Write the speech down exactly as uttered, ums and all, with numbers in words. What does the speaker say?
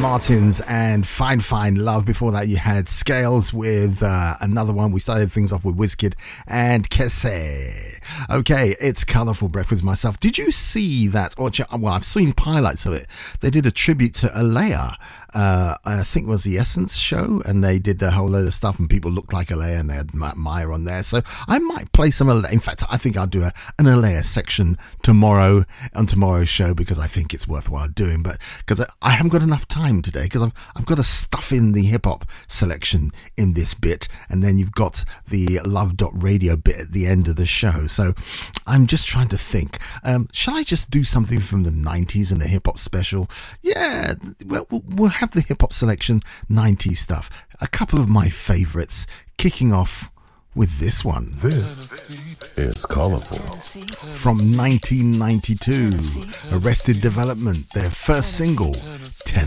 Martins and Fine Fine Love. Before that you had Scales with uh, another one. We started things off with Wizkid and Kesse. Okay, it's Colourful Breakfast myself. Did you see that? Or, well, I've seen highlights of it. They did a tribute to Alea. Uh, I think it was the Essence show, and they did a whole load of stuff, and people looked like Alea, and they had Maya on there. So I might play some Alea. In fact, I think I'll do a, an Alea section tomorrow on tomorrow's show, because I think it's worthwhile doing. But because I, I haven't got enough time today, because I've I've got to stuff in the hip hop selection in this bit, and then you've got the Love dot Radio bit at the end of the show. So I'm just trying to think. Um, shall I just do something from the nineties and the hip hop special? Yeah, well, we'll have the hip hop selection, nineties stuff. A couple of my favourites, kicking off with this one. This is Colourful. From nineteen ninety-two, Arrested Development, their first single, ten